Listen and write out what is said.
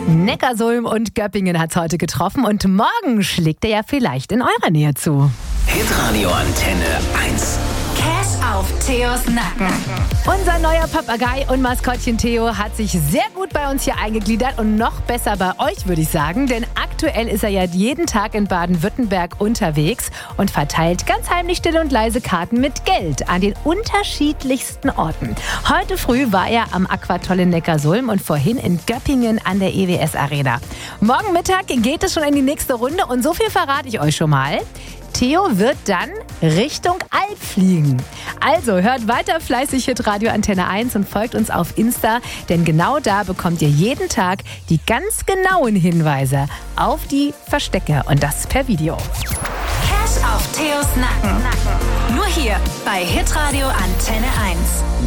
Neckarsulm und Göppingen hat's heute getroffen und morgen schlägt er ja vielleicht in eurer Nähe zu. Hitradio Antenne 1. Cash auf Theos Nacken. Unser neuer Papagei und Maskottchen Theo hat sich sehr gut bei uns hier eingegliedert und noch besser bei euch, würde ich sagen. Denn aktuell ist er ja jeden Tag in Baden-Württemberg unterwegs und verteilt ganz heimlich still und leise Karten mit Geld an den unterschiedlichsten Orten. Heute früh war er am Aquatoll in Neckarsulm und vorhin in Göppingen an der EWS Arena. Morgen Mittag geht es schon in die nächste Runde und so viel verrate ich euch schon mal. Theo wird dann Richtung Alp fliegen. Also hört weiter fleißig Hitradio Antenne 1 und folgt uns auf Insta, denn genau da bekommt ihr jeden Tag die ganz genauen Hinweise auf die Verstecke und das per Video. Cash auf Theos Nacken. Nur hier bei Hitradio Antenne 1.